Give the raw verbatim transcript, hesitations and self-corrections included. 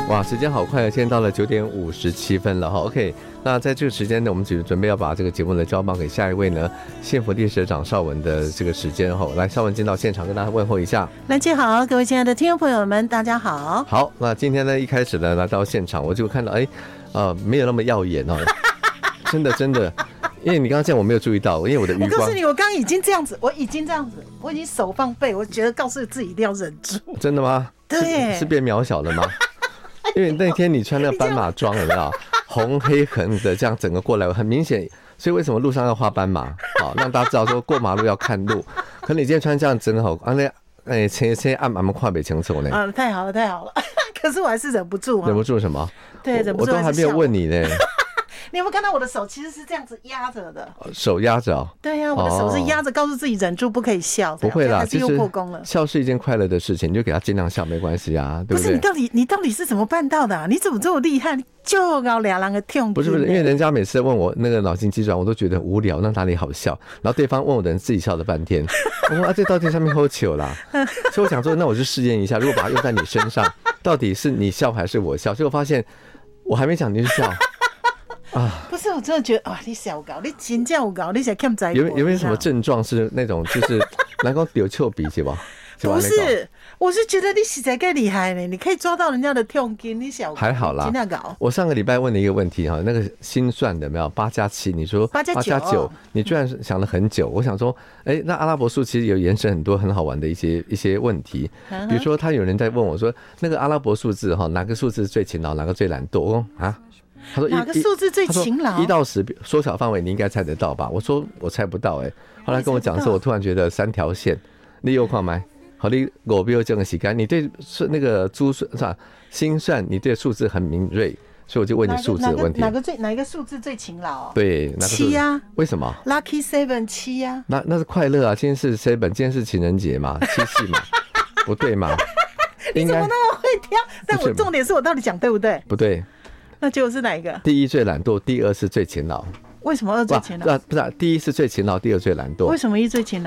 哇，时间好快啊！现在到了九点五十七分了哈。OK， 那在这个时间呢，我们只准备要把这个节目呢交棒给下一位呢，幸福历史长邵文的这个时间哈。来，邵文进到现场跟大家问候一下。 兰姐好，各位亲爱的听众朋友们，大家好。 好，那今天呢一开始呢来到现场，我就看到哎，呃，没有那么耀眼哦，真的真的。因为你刚刚这样我没有注意到，因为我的余光。 我告诉你，我刚刚已经这样子，我已经这样子，我已经手放背，我觉得告诉自己一定要忍住。 真的吗？ 对， 是, 是变渺小了吗？因为那天你穿那个斑马装，有没有红黑横的这样整个过来，很明显。所以为什么路上要画斑马？好，让大家知道说过马路要看路。可你今天穿这样真好，啊那哎前前暗暗跨北清楚呢。 啊，太好了太好了，可是我还是忍不住、啊。 忍不住什么？ 对，忍不住。 我都还没有问你呢。 你有没有看到我的手其实是这样子压着的？ 手压着哦。 对呀、啊，我的手是压着，告诉自己忍住不可以笑。 不会啦， 还是又破功了。 笑是一件快乐的事情，你就给他尽量笑，没关系啊，对不对？ 不是你到底你到底是怎么办到的、啊？你怎么这么厉害？就搞俩人的痛。 不是不是，因为人家每次问我那个脑筋急转，我都觉得很无聊，那哪里好笑？然后对方问我的人自己笑了半天。我说啊，这到底上面好糗啦。所以我想说，那我就试验一下，如果把它用在你身上，到底是你笑还是我笑？结果发现我还没讲你就笑。 啊，不是，我真的觉得哇，你小搞，你真正有搞，你才看在有有没有什么症状是那种就是能够丢臭鼻是吧？ 不是，我是觉得你实在更厉害呢，你可以抓到人家的痛经，你小还好啦。我上个礼拜问了一个问题哈，那个心算的没有八加七，你说八加九，你居然想了很久。我想说，哎、欸，那阿拉伯数其实有延伸很多很好玩的一些一些问题，比如说他有人在问我说，那个阿拉伯数字哈，哪个数字最勤劳，哪个最懒惰？我说啊。他说哪个数字最勤劳？ 一到十缩小范围，你应该猜得到吧？我说我猜不到哎、欸。后来跟我讲的时候，我突然觉得三条线，你有看没？好，你我不要这个洗干，你对那个珠算是吧？心算，你对数字很敏锐，所以我就问你数字的问题。 哪个最哪个数字最勤劳？ 对， 七呀、啊。 为什么 ？Lucky Seven 七呀、啊。 那那是快乐啊！今天是 Seven， 今天是情人节嘛，七夕嘛，不对吗？ 你怎么那么会挑？但我重点是我到底讲对不对？ 不对。 那结果是哪一个？ 第一最懒惰，第二是最勤劳。 为什么二最勤劳？ 不是、啊，第一是最勤劳，第二最懒惰。 为什么一最勤劳？